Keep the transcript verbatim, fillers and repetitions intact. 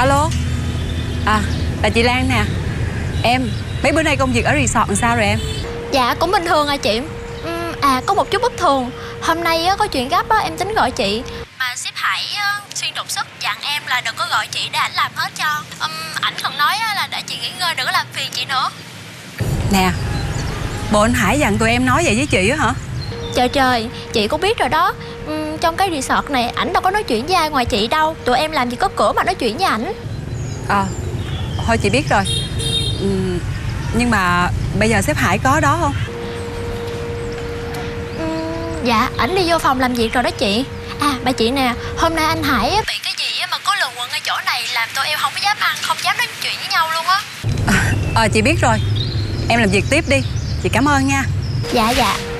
Alo. À, là chị Lan nè. Em, mấy bữa nay công việc ở resort làm sao rồi em? Dạ cũng bình thường à chị. uhm, À có một chút bất thường. Hôm nay á, có chuyện gấp á, em tính gọi chị. Mà sếp Hải á, xuyên đột xuất dặn em là đừng có gọi chị để ảnh làm hết cho. um, Ảnh còn nói á, là để chị nghỉ ngơi, đừng có làm phiền chị nữa. Nè, bộ anh Hải dặn tụi em nói vậy với chị á hả? Trời trời, chị cũng biết rồi đó. uhm, Trong cái resort này ảnh đâu có nói chuyện với ai ngoài chị đâu. Tụi em làm gì có cửa mà nói chuyện với ảnh. Ờ, à, thôi chị biết rồi. ừ, Nhưng mà bây giờ sếp Hải có đó không? uhm, Dạ, ảnh đi vô phòng làm việc rồi đó chị. À bà chị nè, hôm nay anh Hải á, bị cái gì á mà có lường quần ở chỗ này, làm tụi em không có dám ăn, không dám nói chuyện với nhau luôn á. Ờ, à, chị biết rồi. Em làm việc tiếp đi. Chị cảm ơn nha. Dạ dạ.